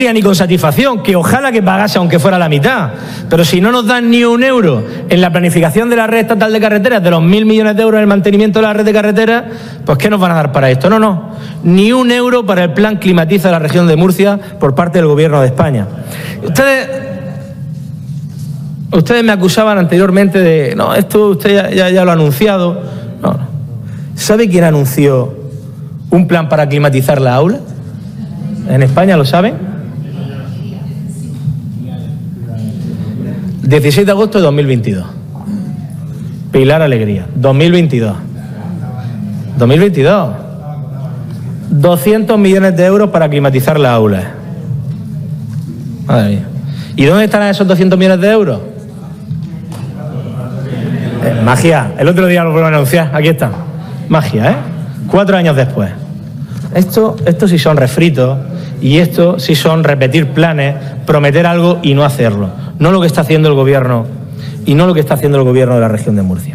ni con satisfacción, que ojalá que pagase aunque fuera la mitad, pero si no nos dan ni un euro en la planificación de la red estatal de carreteras, de los 1.000 millones de euros en el mantenimiento de la red de carreteras, pues ¿qué nos van a dar para esto? No, ni un euro para el plan Climatiza de la región de Murcia por parte del Gobierno de España. Ustedes me acusaban anteriormente de, no, esto usted ya lo ha anunciado. No. ¿Sabe quién anunció un plan para climatizar la aula en España? ¿Lo saben? 16 de agosto de 2022. Pilar Alegría. 2022. 200 millones de euros para climatizar las aulas. Madre mía. ¿Y dónde están esos 200 millones de euros? Magia. El otro día lo vuelvo a anunciar. Aquí está. Magia, 4 años después. Esto sí son refritos y esto sí son repetir planes, prometer algo y no hacerlo. No lo que está haciendo el gobierno y no lo que está haciendo el gobierno de la región de Murcia.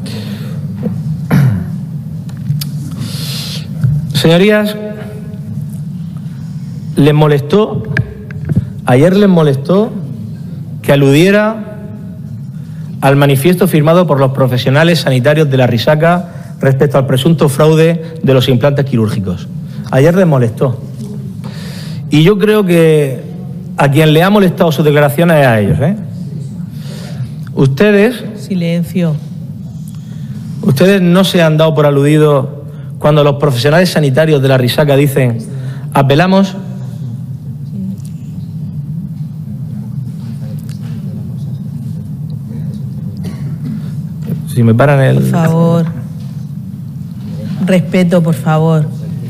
Señorías, ayer les molestó que aludiera al manifiesto firmado por los profesionales sanitarios de la Risaca respecto al presunto fraude de los implantes quirúrgicos. Ayer les molestó. Y yo creo que a quien le ha molestado sus declaraciones es a ellos, Ustedes... Silencio. Ustedes no se han dado por aludidos cuando los profesionales sanitarios de la Risaca dicen apelamos... Si me paran el... Por favor. Respeto, por favor.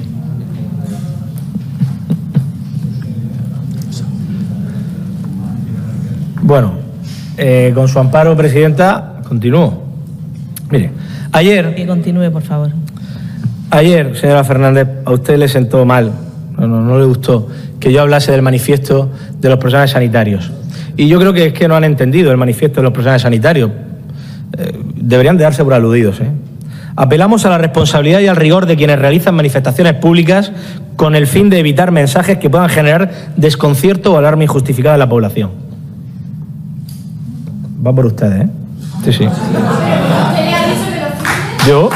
Bueno, con su amparo, presidenta, continúo. Mire, ayer... Que continúe, por favor. Ayer, señora Fernández, a usted le sentó mal, no le gustó que yo hablase del manifiesto de los profesionales sanitarios. Y yo creo que es que no han entendido el manifiesto de los profesionales sanitarios. Deberían de darse por aludidos, Apelamos a la responsabilidad y al rigor de quienes realizan manifestaciones públicas con el fin de evitar mensajes que puedan generar desconcierto o alarma injustificada en la población. Va por ustedes, Sí. Yo.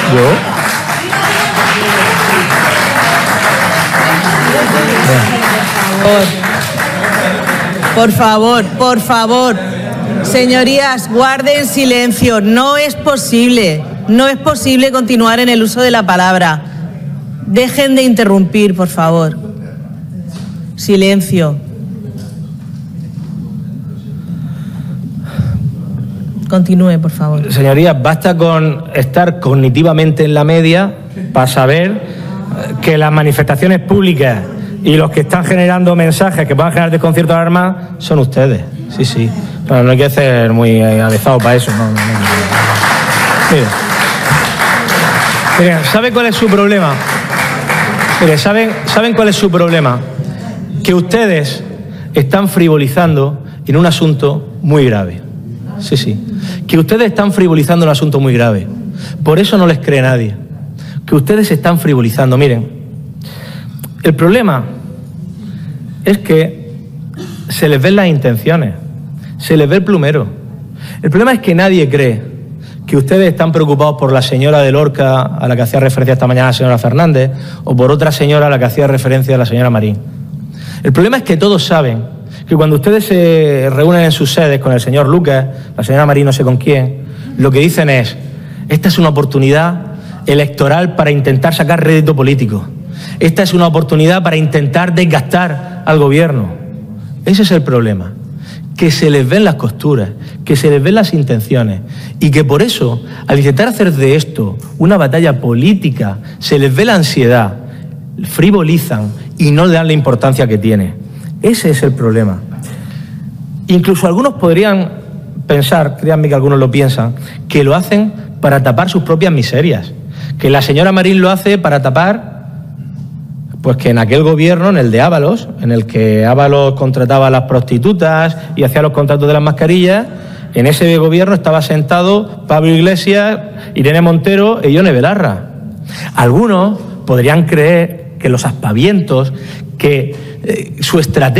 Por favor. Señorías, guarden silencio. No es posible continuar en el uso de la palabra. Dejen de interrumpir, por favor. Silencio. Continúe, por favor. Señorías, basta con estar cognitivamente en la media para saber que las manifestaciones públicas y los que están generando mensajes que puedan generar desconcierto o alarma son ustedes. Sí. Pero no hay que ser muy avezado para eso. No. Miren, ¿saben cuál es su problema? Miren, ¿saben cuál es su problema? Que ustedes están frivolizando en un asunto muy grave. Sí. Que ustedes están frivolizando un asunto muy grave. Por eso no les cree nadie. Que ustedes están frivolizando. Miren, el problema es que se les ven las intenciones, se les ve el plumero. El problema es que nadie cree que ustedes están preocupados por la señora de Lorca a la que hacía referencia esta mañana la señora Fernández o por otra señora a la que hacía referencia la señora Marín. El problema es que todos saben que cuando ustedes se reúnen en sus sedes con el señor Lucas, la señora Marín no sé con quién, lo que dicen es: esta es una oportunidad electoral para intentar sacar rédito político. Esta es una oportunidad para intentar desgastar al gobierno. Ese es el problema. Que se les ven las costuras, que se les ven las intenciones y que por eso, al intentar hacer de esto una batalla política, se les ve la ansiedad, frivolizan y no le dan la importancia que tiene. Ese es el problema. Incluso algunos podrían pensar, créanme que algunos lo piensan, que lo hacen para tapar sus propias miserias, que la señora Marín lo hace para tapar pues que en aquel gobierno, en el de Ábalos, en el que Ábalos contrataba a las prostitutas y hacía los contratos de las mascarillas, en ese gobierno estaba sentado Pablo Iglesias, Irene Montero e Ione Belarra. Algunos podrían creer que los aspavientos, que su estrategia